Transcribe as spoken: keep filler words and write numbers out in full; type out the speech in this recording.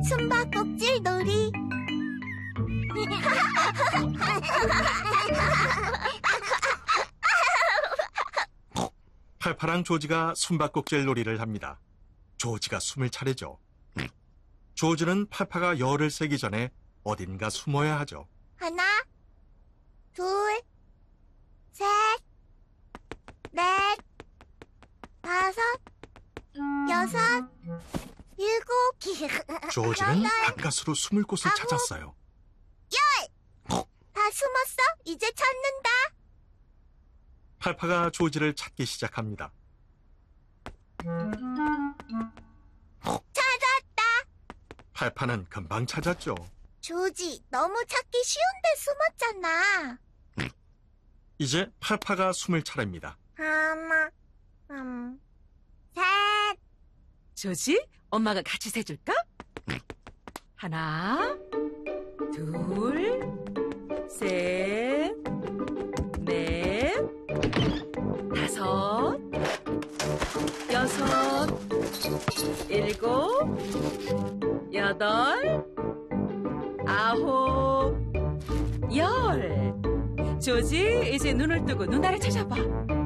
숨바꼭질 놀이. 팔파랑 조지가 숨바꼭질 놀이를 합니다. 조지가 숨을 차례죠. 조지는 팔파가 열을 세기 전에 어딘가 숨어야 하죠. 하나, 둘, 셋, 넷, 다섯, 여섯, 일곱. 조지는 여덟, 가까스로 숨을 곳을 아홉, 찾았어요. 다 숨었어? 이제 찾는다. 팔파가 조지를 찾기 시작합니다. 찾았다. 팔파는 금방 찾았죠. 조지, 너무 찾기 쉬운데 숨었잖아. 이제 팔파가 숨을 차례입니다. 하나, 음, 셋. 조지, 엄마가 같이 세줄까? 하나, 둘, 셋, 넷, 다섯, 여섯, 일곱, 여덟, 아홉, 열. 조지, 이제 눈을 뜨고 눈알을 찾아봐.